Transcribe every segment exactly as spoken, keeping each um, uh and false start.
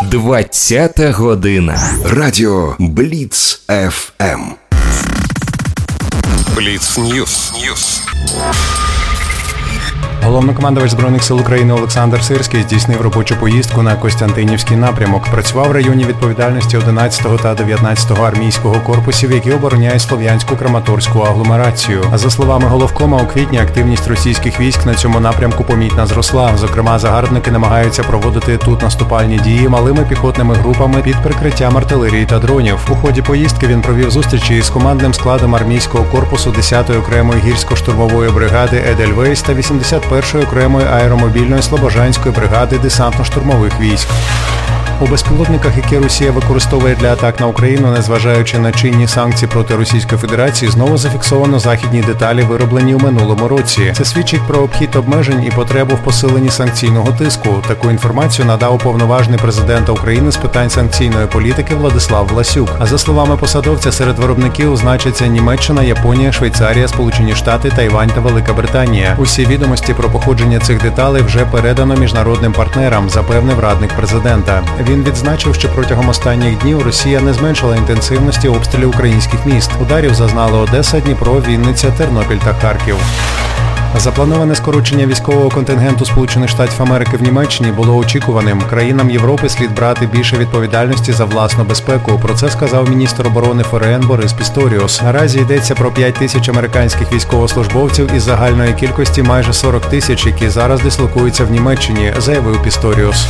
двадцята година. Радіо Бліц еф ем. Бліц Ньюс. Головнокомандувач Збройних сил України Олександр Сирський здійснив робочу поїздку на Костянтинівський напрямок. Працював в районі відповідальності одинадцятого та дев'ятнадцятого армійського корпусів, які обороняють Слов'янську Краматорську агломерацію. А за словами головкома, у квітні активність російських військ на цьому напрямку помітно зросла. Зокрема, загарбники намагаються проводити тут наступальні дії малими піхотними групами під прикриттям артилерії та дронів. У ході поїздки він провів зустрічі із командним складом армійського корпусу десятої окремої гірсько-штурмової бригади «Едельвейс» та вісімдесят першої окремої аеромобільної Слобожанської бригади десантно-штурмових військ. У безпілотниках, які Росія використовує для атак на Україну, незважаючи на чинні санкції проти Російської Федерації, знову зафіксовано західні деталі, вироблені у минулому році. Це свідчить про обхід обмежень і потребу в посиленні санкційного тиску. Таку інформацію надав уповноважений президента України з питань санкційної політики Владислав Власюк. А за словами посадовця, серед виробників значаться Німеччина, Японія, Швейцарія, Сполучені Штати, Тайвань та Велика Британія. Усі відомості про походження цих деталей вже передано міжнародним партнерам, запевнив радник президента. Він відзначив, що протягом останніх днів Росія не зменшила інтенсивності обстрілів українських міст. Ударів зазнали Одеса, Дніпро, Вінниця, Тернопіль та Харків. Заплановане скорочення військового контингенту Сполучених Штатів Америки в Німеччині було очікуваним. Країнам Європи слід брати більше відповідальності за власну безпеку. Про це сказав міністр оборони ФРН Борис Пісторіус. Наразі йдеться про п'ять тисяч американських військовослужбовців із загальної кількості майже сорок тисяч, які зараз дислокуються в Німеччині, заявив Пісторіус.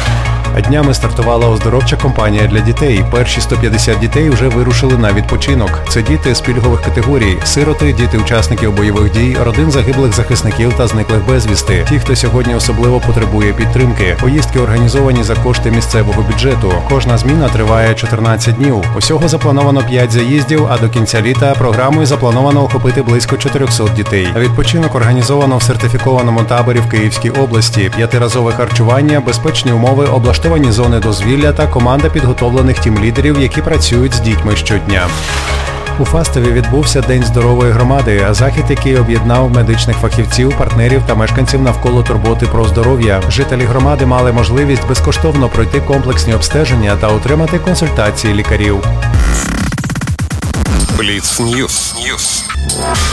Днями стартувала оздоровча кампанія для дітей. Перші сто п'ятдесят дітей вже вирушили на відпочинок. Це діти з пільгових категорій: сироти, діти учасників бойових дій, родин загиблих захисників та зниклих безвісти. Ті, хто сьогодні особливо потребує підтримки. Поїздки організовані за кошти місцевого бюджету. Кожна зміна триває чотирнадцять днів. Усього заплановано п'ять заїздів, а до кінця літа програмою заплановано охопити близько чотириста дітей. Відпочинок організовано в сертифікованому таборі в Київській області. П'ятиразове харчування, безпечні умови, облаштування зони дозвілля та команда підготовлених тім-лідерів, які працюють з дітьми щодня. У Фастові відбувся День здорової громади, захід, який об'єднав медичних фахівців, партнерів та мешканців навколо турботи про здоров'я. Жителі громади мали можливість безкоштовно пройти комплексні обстеження та отримати консультації лікарів. Бліц Ньюс.